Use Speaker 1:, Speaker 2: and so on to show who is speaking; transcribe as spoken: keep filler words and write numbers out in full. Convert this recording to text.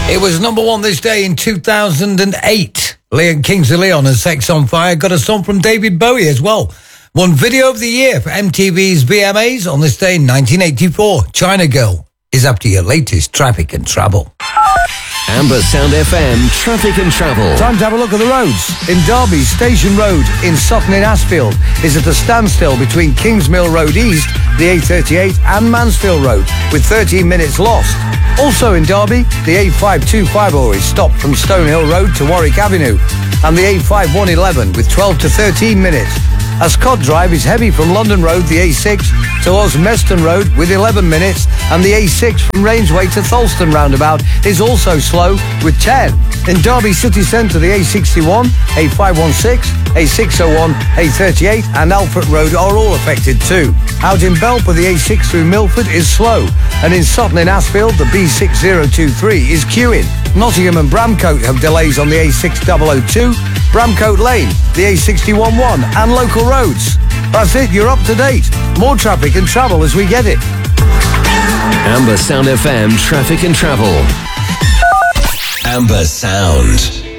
Speaker 1: It was number one this day in two thousand eight. Leon Kings of Leon and Sex on Fire got a song from David Bowie as well. Won Video of the Year for M T V's V M As on this day in nineteen eighty-four. China Girl is up to your latest traffic and travel.
Speaker 2: Amber Sound F M, traffic and travel.
Speaker 3: Time to have a look at the roads. In Derby, Station Road in Sutton in Ashfield is at a standstill between Kingsmill Road East, the A thirty-eight, and Mansfield Road, with thirteen minutes lost. Also in Derby, the A five two five is stopped from Stonehill Road to Warwick Avenue, and the A five one eleven with twelve to thirteen minutes. Ascot Drive is heavy from London Road, the A six, towards Meston Road with eleven minutes, and the A six from Rangeway to Tholston roundabout is also slow with ten. In Derby City Centre, the A sixty-one, A five one six, A six oh one, A thirty-eight and Alfred Road are all affected too. Out in Belper, the A six through Milford is slow, and in Sutton in Ashfield, the B six oh two three is queuing. Nottingham and Bramcote have delays on the A six oh oh two, Bramcote Lane, the A sixty-one one and local roads. That's it, you're up to date. More traffic and travel as we get it.
Speaker 2: Amber Sound F M, traffic and travel. Amber Sound.